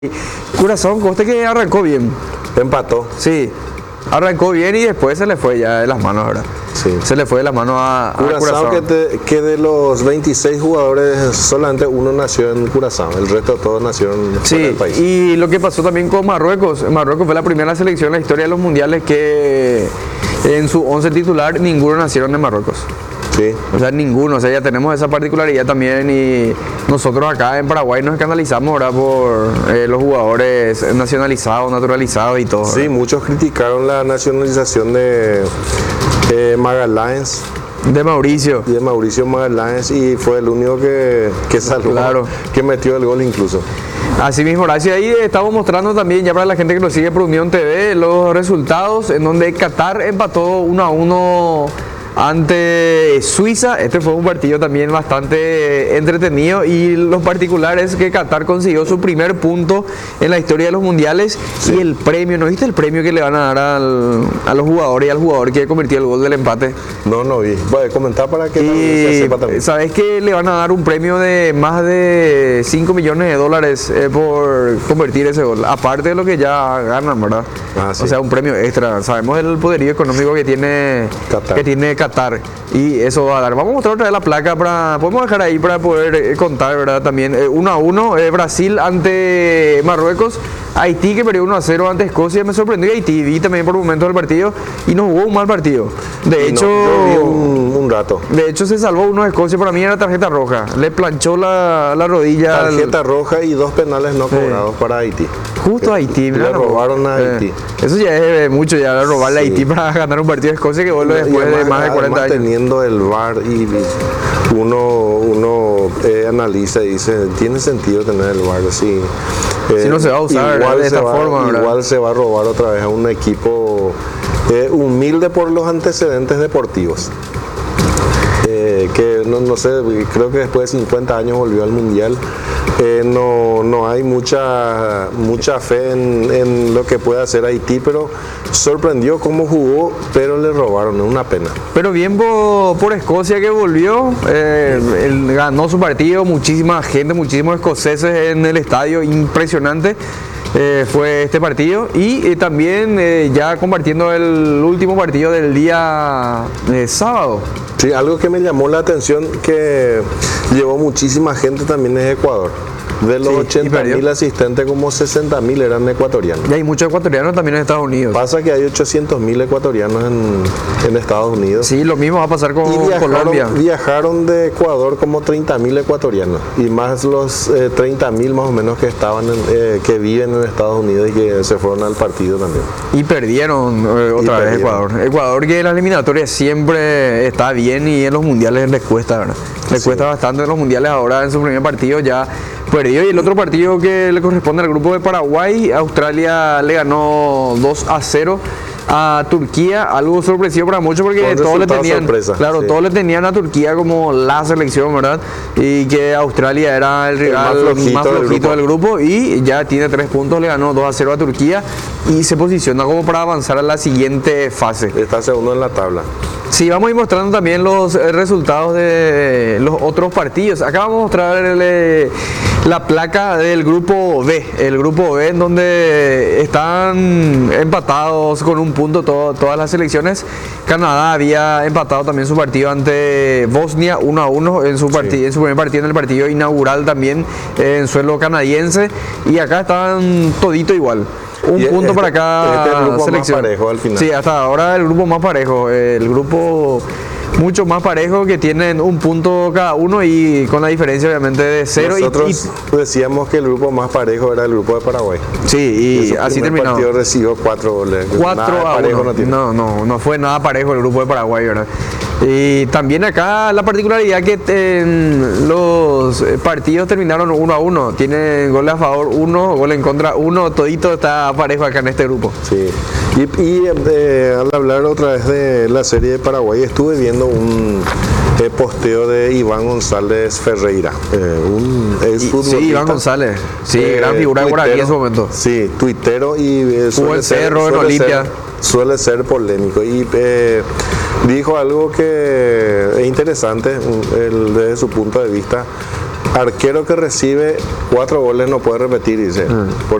Curazao, conste que arrancó bien. Empató. Sí, arrancó bien y después se le fue ya de las manos, ¿verdad? Sí. Se le fue de las manos a Curazao, que de los 26 jugadores, solamente uno nació en Curazao, el resto todos nacieron fuera del país. Y lo que pasó también con Marruecos. Marruecos fue la primera selección en la historia de los mundiales que en su 11 titular ninguno nacieron en Marruecos. Sí. O sea, ninguno, o sea, ya tenemos esa particularidad también y nosotros acá en Paraguay nos escandalizamos ahora por los jugadores nacionalizados, naturalizados y todo. Sí, muchos criticaron la nacionalización de Magallanes. De Mauricio. Y de Mauricio Magallanes y fue el único que salvó, Claro. que metió el gol incluso. Así mismo, Horacio, ahí estamos mostrando también, ya para la gente que nos sigue por Unión TV, los resultados en donde Qatar empató 1-1 ante Suiza. Este fue un partido también bastante entretenido y lo particular es que Qatar consiguió su primer punto en la historia de los mundiales. Sí. Y el premio, ¿no viste el premio que le van a dar a los jugadores y al jugador que convirtió el gol del empate? No vi. Voy a comentar para que se sepa también. ¿Sabes que le van a dar un premio de más de 5 millones de dólares por convertir ese gol? Aparte de lo que ya ganan, ¿verdad? Sí. O sea, un premio extra. Sabemos el poderío económico que tiene Qatar y eso va a dar. Vamos a mostrar otra vez la placa podemos dejar ahí para poder contar, ¿verdad? También 1-1 Brasil ante Marruecos, Haití que perdió 1-0 ante Escocia. Me sorprendió Haití, vi también por momentos del partido y no jugó un mal partido. De hecho, yo vi un rato. De hecho se salvó uno de Escocia, para mí era tarjeta roja, le planchó la rodilla. Tarjeta roja y 2 penales no cobrados para Haití. Justo a Haití, le robaron a Haití. Eso ya es mucho, ya robarle a Haití para ganar un partido de Escocia que vuelve después de más de 40 años. Teniendo el VAR y uno analiza y dice, tiene sentido tener el VAR, sí. Si no se va a usar de esta forma, ¿verdad? Igual se va a robar otra vez a un equipo humilde por los antecedentes deportivos. Que no sé, creo que después de 50 años volvió al Mundial. No hay mucha fe en lo que puede hacer Haití, pero sorprendió cómo jugó, pero le robaron, es una pena. Pero bien por Escocia que volvió, él ganó su partido, muchísima gente, muchísimos escoceses en el estadio, impresionante. Fue este partido y también ya compartiendo el último partido del día sábado. Sí, algo que me llamó la atención que llevó muchísima gente también es Ecuador. De los 80.000 asistentes, como 60.000 eran ecuatorianos. Y hay muchos ecuatorianos también en Estados Unidos. Pasa que hay 800.000 ecuatorianos en Estados Unidos. Sí, lo mismo va a pasar con Colombia. Viajaron de Ecuador como 30.000 ecuatorianos y más los 30.000 más o menos que estaban que viven en Estados Unidos y que se fueron al partido también. Y perdieron otra vez Ecuador. Ecuador que en la eliminatoria siempre está bien y en los mundiales les cuesta, ¿verdad? Les cuesta bastante en los mundiales. Ahora en su primer partido ya perdió. Y el otro partido que le corresponde al grupo de Paraguay, Australia le ganó 2-0 a Turquía, algo sorpresivo para muchos porque todos le tenían, todos le tenían a Turquía como la selección, ¿verdad? Y que Australia era el rival más flojito del grupo y ya tiene 3 puntos, le ganó 2-0 a Turquía y se posiciona como para avanzar a la siguiente fase. Está segundo en la tabla. Sí, vamos a ir mostrando también los resultados de los otros partidos. Acá vamos a mostrar la placa del grupo B, el grupo B en donde están empatados con un punto todas las selecciones. Canadá había empatado también su partido ante Bosnia 1-1 en su primer partido, en el partido inaugural también en suelo canadiense, y acá están todito igual. Un punto para cada es el grupo selección. Más parejo al final. Sí, hasta ahora el grupo más parejo, el grupo mucho más parejo, que tienen un punto cada uno y con la diferencia obviamente de 0. Nosotros decíamos que el grupo más parejo era el grupo de Paraguay. Sí, y así terminó. El partido recibió 4 goles. 4-1. No fue nada parejo el grupo de Paraguay, ¿verdad? Y también acá la particularidad que los partidos terminaron 1-1. Tienen goles a favor 1, gol en contra 1. Todito está parejo acá en este grupo. Sí. Y al hablar otra vez de la serie de Paraguay, estuve viendo un posteo de Iván González Ferreira, un exfutbolista. Sí, Iván González. Sí, gran figura de Guaraní en su momento. Sí, tuitero y jugó el Cerro en Olimpia. Suele ser polémico y dijo algo que es interesante desde su punto de vista. arquero que recibe 4 goles no puede repetir, dice.